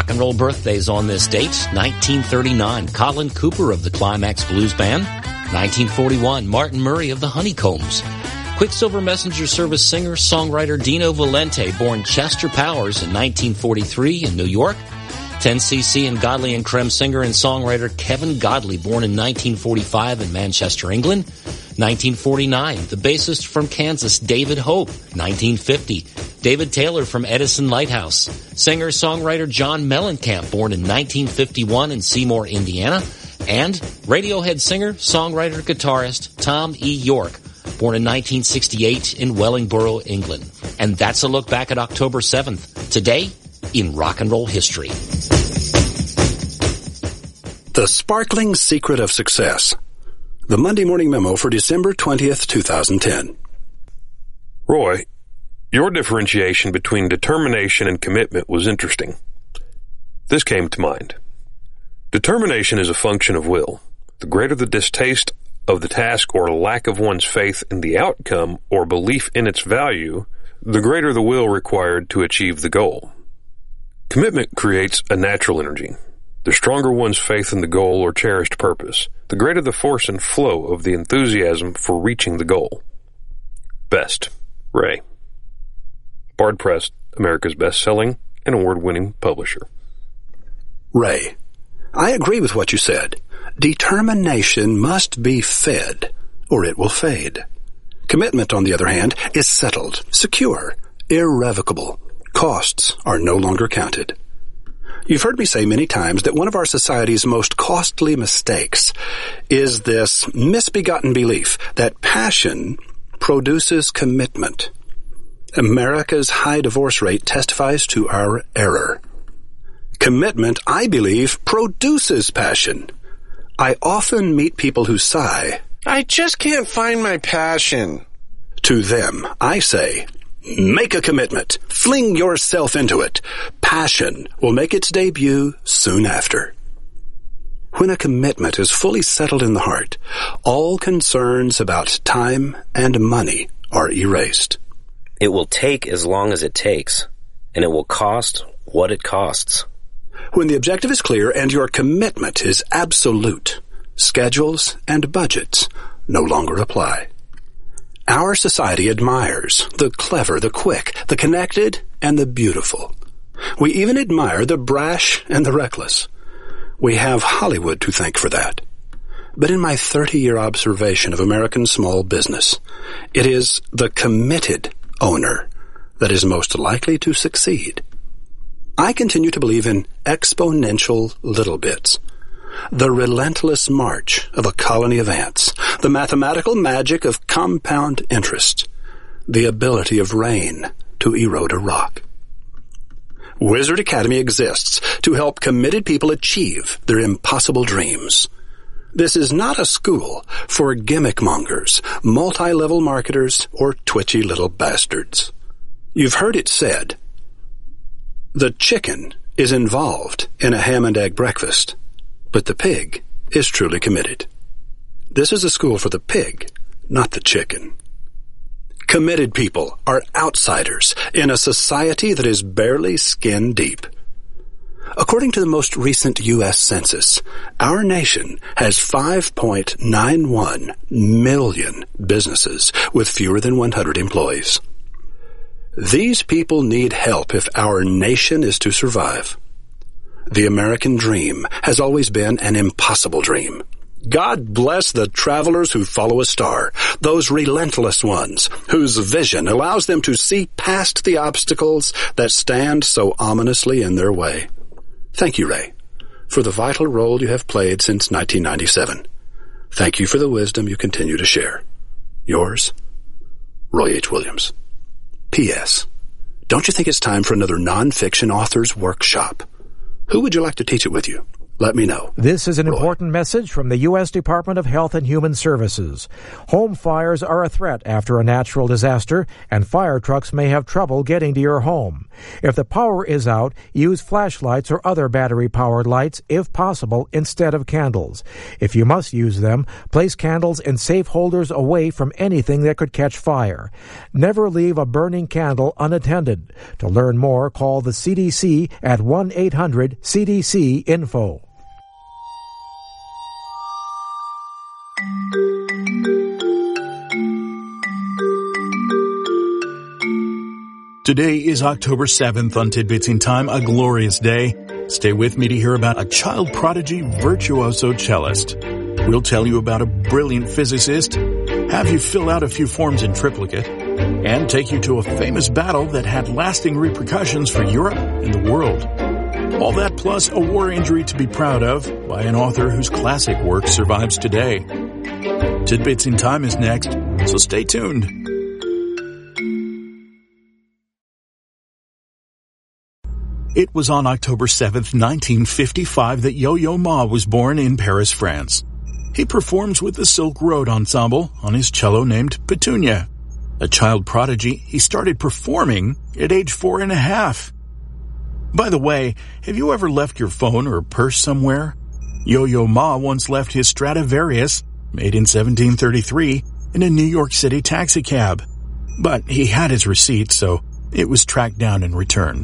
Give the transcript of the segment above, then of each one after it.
rock and roll birthdays on this date. 1939, Colin Cooper of the Climax Blues Band. 1941, Martin Murray of the Honeycombs. Quicksilver Messenger Service singer, songwriter Dino Valente, born Chester Powers in 1943 in New York. 10cc and Godley and Creme singer and songwriter Kevin Godley, born in 1945 in Manchester, England. 1949, the bassist from Kansas, David Hope. 1950, David Taylor from Edison Lighthouse. Singer-songwriter John Mellencamp, born in 1951 in Seymour, Indiana. And Radiohead singer, songwriter, guitarist Tom E. York, born in 1968 in Wellingborough, England. And that's a look back at October 7th, today in rock and roll history. The Sparkling Secret of Success. The Monday Morning Memo for December 20th, 2010. Roy, your differentiation between determination and commitment was interesting. This came to mind. Determination is a function of will. The greater the distaste of the task or lack of one's faith in the outcome or belief in its value, the greater the will required to achieve the goal. Commitment creates a natural energy. The stronger one's faith in the goal or cherished purpose, the greater the force and flow of the enthusiasm for reaching the goal. Best, Ray. Bard Press, America's best-selling and award-winning publisher. Ray, I agree with what you said. Determination must be fed, or it will fade. Commitment, on the other hand, is settled, secure, irrevocable. Costs are no longer counted. You've heard me say many times that one of our society's most costly mistakes is this misbegotten belief that passion produces commitment. America's high divorce rate testifies to our error. Commitment, I believe, produces passion. I often meet people who sigh, "I just can't find my passion." To them, I say, make a commitment. Fling yourself into it. Passion will make its debut soon after. When a commitment is fully settled in the heart, all concerns about time and money are erased. It will take as long as it takes, and it will cost what it costs. When the objective is clear and your commitment is absolute, schedules and budgets no longer apply. Our society admires the clever, the quick, the connected, and the beautiful. We even admire the brash and the reckless. We have Hollywood to thank for that. But in my 30-year observation of American small business, it is the committed owner that is most likely to succeed. I continue to believe in exponential little bits. The relentless march of a colony of ants, the mathematical magic of compound interest, the ability of rain to erode a rock. Wizard Academy exists to help committed people achieve their impossible dreams. This is not a school for gimmick mongers, multi-level marketers, or twitchy little bastards. You've heard it said, the chicken is involved in a ham and egg breakfast, but the pig is truly committed. This is a school for the pig, not the chicken. Committed people are outsiders in a society that is barely skin deep. According to the most recent U.S. Census, our nation has 5.91 million businesses with fewer than 100 employees. These people need help if our nation is to survive. The American dream has always been an impossible dream. God bless the travelers who follow a star, those relentless ones whose vision allows them to see past the obstacles that stand so ominously in their way. Thank you, Ray, for the vital role you have played since 1997. Thank you for the wisdom you continue to share. Yours, Roy H. Williams. P.S. Don't you think it's time for another nonfiction author's workshop? Who would you like to teach it with you? let me know. This is an Roy. important message from the U.S. Department of Health and Human Services. Home fires are a threat after a natural disaster, and fire trucks may have trouble getting to your home. If the power is out, use flashlights or other battery-powered lights, if possible, instead of candles. If you must use them, place candles in safe holders away from anything that could catch fire. Never leave a burning candle unattended. To learn more, call the CDC at 1-800-CDC-INFO. Today is October 7th on Tidbits in Time, a glorious day. Stay with me to hear about a child prodigy virtuoso cellist. We'll tell you about a brilliant physicist, have you fill out a few forms in triplicate, and take you to a famous battle that had lasting repercussions for Europe and the world. All that plus a war injury to be proud of by an author whose classic work survives today. Tidbits in Time is next, so stay tuned. It was on October 7th, 1955 that Yo-Yo Ma was born in Paris, France. He performs with the Silk Road Ensemble on his cello named Petunia. A child prodigy, he started performing at age 4.5. By the way, have you ever left your phone or purse somewhere? Yo-Yo Ma once left his Stradivarius, made in 1733, in a New York City taxicab. But he had his receipt, so it was tracked down and returned.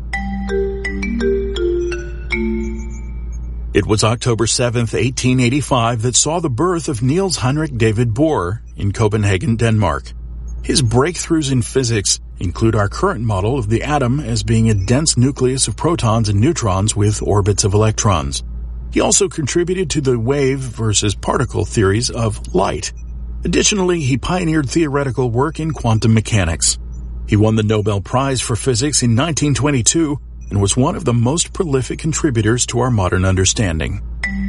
It was October 7th, 1885 that saw the birth of Niels Heinrich David Bohr in Copenhagen, Denmark. His breakthroughs in physics include our current model of the atom as being a dense nucleus of protons and neutrons with orbits of electrons. He also contributed to the wave versus particle theories of light. Additionally, he pioneered theoretical work in quantum mechanics. He won the Nobel Prize for Physics in 1922 and was one of the most prolific contributors to our modern understanding.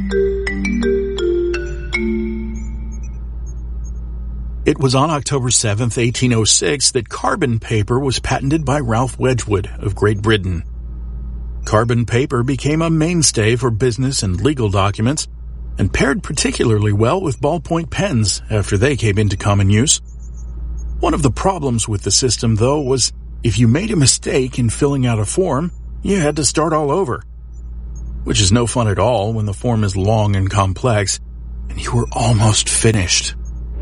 It was on October 7th, 1806 that carbon paper was patented by Ralph Wedgwood of Great Britain. Carbon paper became a mainstay for business and legal documents and paired particularly well with ballpoint pens after they came into common use. One of the problems with the system, though, was if you made a mistake in filling out a form, you had to start all over, which is no fun at all when the form is long and complex, and you were almost finished.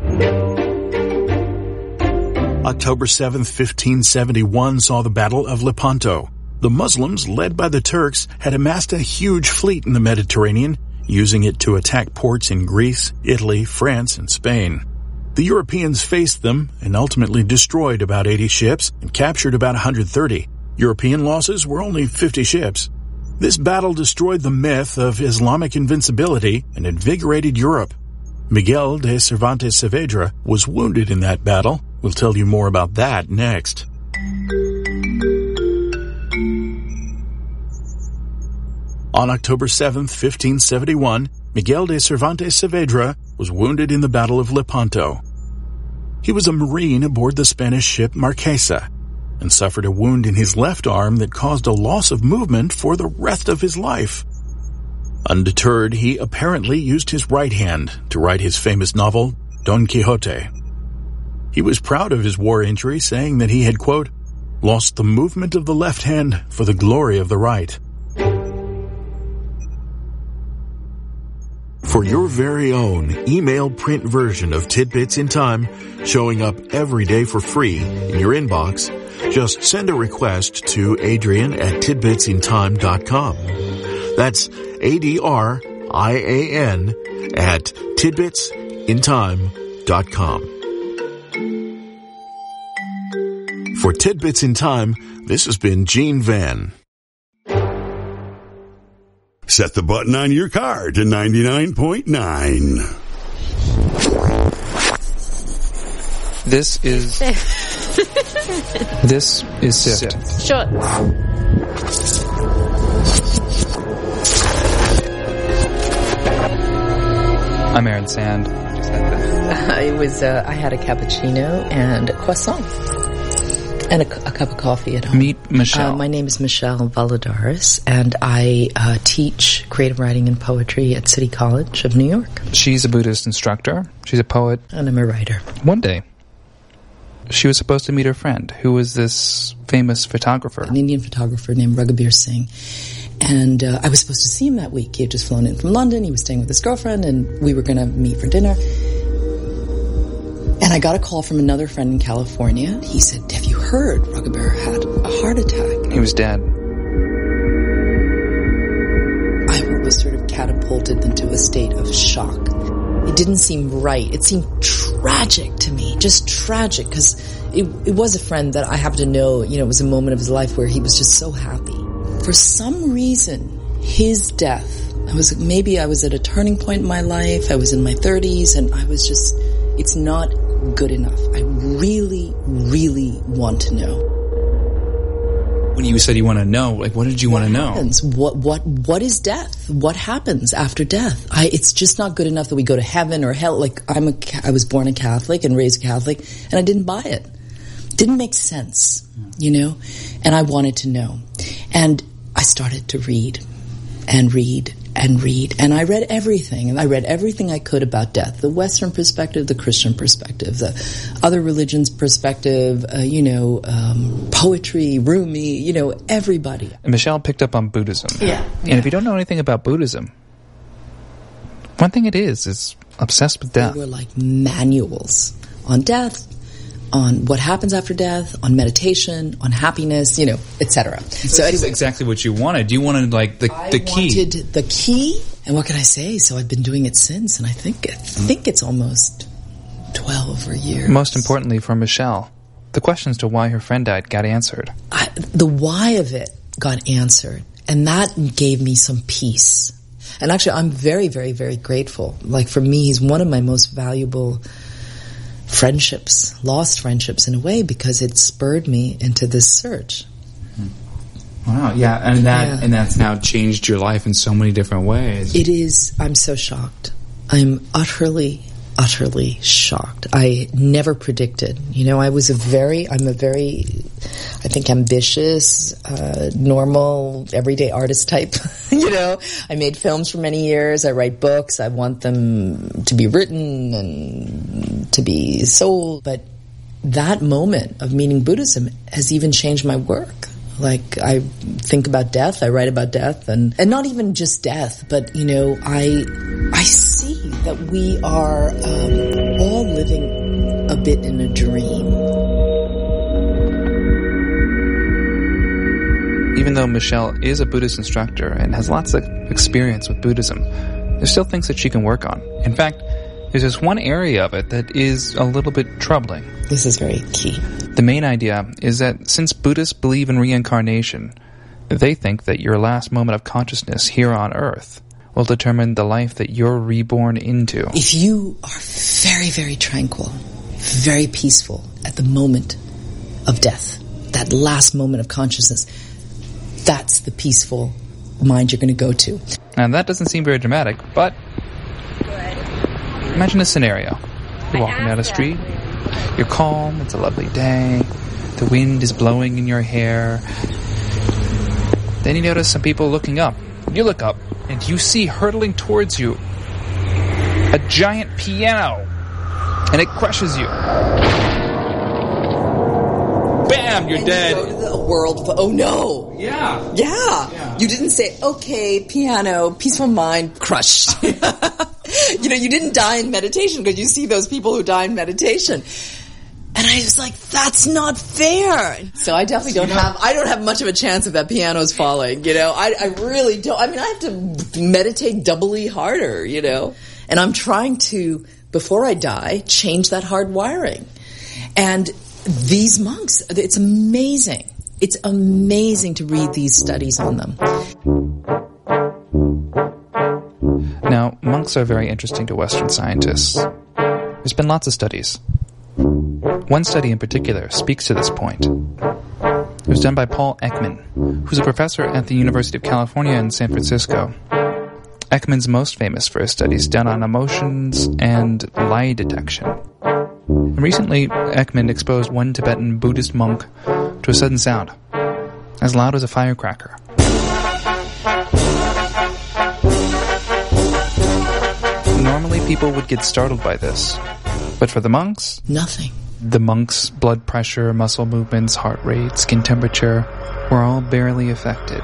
October 7th, 1571 saw the Battle of Lepanto. The Muslims, led by the Turks, had amassed a huge fleet in the Mediterranean, using it to attack ports in Greece, Italy, France, and Spain. The Europeans faced them and ultimately destroyed about 80 ships and captured about 130. European losses were only 50 ships. This battle destroyed the myth of Islamic invincibility and invigorated Europe. Miguel de Cervantes Saavedra was wounded in that battle. We'll tell you more about that next. On October 7th, 1571, Miguel de Cervantes Saavedra was wounded in the Battle of Lepanto. He was a Marine aboard the Spanish ship Marquesa and suffered a wound in his left arm that caused a loss of movement for the rest of his life. Undeterred, he apparently used his right hand to write his famous novel, Don Quixote. He was proud of his war injury, saying that he had, quote, lost the movement of the left hand for the glory of the right. For your very own email print version of Tidbits in Time, showing up every day for free in your inbox, just send a request to Adrian@tidbitsintime.com. That's ADRIAN at tidbitsintime.com. For Tidbits in Time, this has been Gene Van. Set the button on your car to 99.9. This is Sift. Shorts. I'm Aaron Sand. I had a cappuccino and a croissant. And a cup of coffee at home. Meet Michelle. My name is Michelle Valadares, and I teach creative writing and poetry at City College of New York. She's a Buddhist instructor. She's a poet. And I'm a writer. One day, she was supposed to meet her friend, who was this famous photographer. An Indian photographer named Raghuveer Singh. And I was supposed to see him that week. He had just flown in from London. He was staying with his girlfriend, and we were going to meet for dinner. And I got a call from another friend in California. He said, have you heard Raghuveer had a heart attack? He was dead. I was sort of catapulted into a state of shock. It didn't seem right. It seemed tragic to me, just tragic, because it was a friend that I happen to know, it was a moment of his life where he was just so happy. For some reason, his death, I was at a turning point in my life. I was in my 30s, and I was just, it's not good enough. I really, really want to know. When you said you want to know, what did you want to know? What is death? What happens after death? It's just not good enough that we go to heaven or hell. I was born a Catholic and raised a Catholic, and I didn't buy it. Didn't make sense, and I wanted to know. And I started to read and read and read, and I read everything, and I read everything I could about death, the Western perspective, the Christian perspective, the other religions' perspective, poetry, Rumi, everybody. And Michelle picked up on Buddhism. Yeah. And if you don't know anything about Buddhism, one thing it is obsessed with death. They were like manuals on death, on what happens after death, on meditation, on happiness, etc. So this is exactly what you wanted. You wanted the key. I wanted the key, and what can I say? So I've been doing it since, and I think it's almost 12 years. Most importantly for Michelle, the questions to why her friend died got answered. The why of it got answered, and that gave me some peace. And actually, I'm very, very, very grateful. For me, he's one of my most valuable lost friendships in a way, because it spurred me into this search. Wow, yeah, and that's now changed your life in so many different ways. It is. I'm so shocked. I'm utterly shocked. I never predicted. I'm a very, I think, ambitious, normal, everyday artist type. I made films for many years. I write books. I want them to be written and to be sold. But that moment of meeting Buddhism has even changed my work. I think about death, I write about death, and not even just death, but, I see that we are all living a bit in a dream. Even though Michelle is a Buddhist instructor and has lots of experience with Buddhism, there's still things that she can work on. In fact, there's this one area of it that is a little bit troubling. This is very key. The main idea is that since Buddhists believe in reincarnation, they think that your last moment of consciousness here on Earth will determine the life that you're reborn into. If you are very, very tranquil, very peaceful at the moment of death, that last moment of consciousness, that's the peaceful mind you're going to go to. And that doesn't seem very dramatic, but imagine a scenario. You're walking down a street, you're calm, it's a lovely day, the wind is blowing in your hair. Then you notice some people looking up. You look up, and you see hurtling towards you a giant piano, and it crushes you. Bam! You're dead. You go to the world. Oh no! Yeah. You didn't say, okay, piano, peaceful mind, crushed. You didn't die in meditation, because you see those people who die in meditation. And I was like, that's not fair. So I definitely don't have much of a chance if that piano's falling, I really don't. I have to meditate doubly harder, And I'm trying to, before I die, change that hard wiring. And these monks, it's amazing. It's amazing to read these studies on them. Now, monks are very interesting to Western scientists. There's been lots of studies. One study in particular speaks to this point. It was done by Paul Ekman, who's a professor at the University of California in San Francisco. Ekman's most famous for his studies done on emotions and lie detection. And recently, Ekman exposed one Tibetan Buddhist monk to a sudden sound, as loud as a firecracker. Normally people would get startled by this, but for the monks, nothing. The monks' blood pressure, muscle movements, heart rate, skin temperature were all barely affected.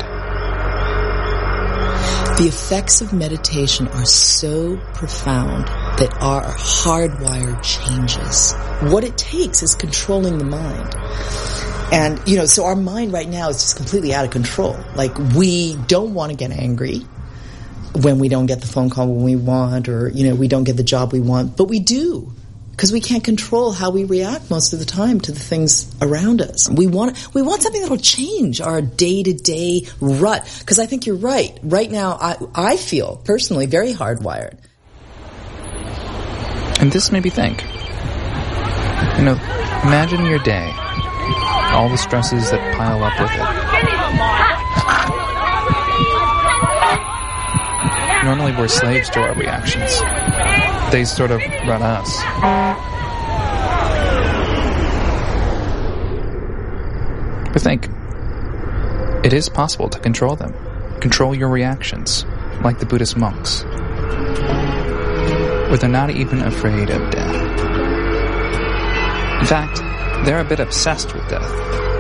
The effects of meditation are so profound that our hardwired changes. What it takes is controlling the mind. And, so our mind right now is just completely out of control. Like, we don't want to get angry when we don't get the phone call when we want, or, we don't get the job we want, but we do. Because we can't control how we react most of the time to the things around us. We want something that will change our day-to-day rut. Because I think you're right. Right now, I feel, personally, very hardwired. And this made me think. Imagine your day. All the stresses that pile up with it. Normally we're slaves to our reactions. They sort of run us. But think, it is possible to control them. Control your reactions, like the Buddhist monks. Where they're not even afraid of death. In fact, they're a bit obsessed with death.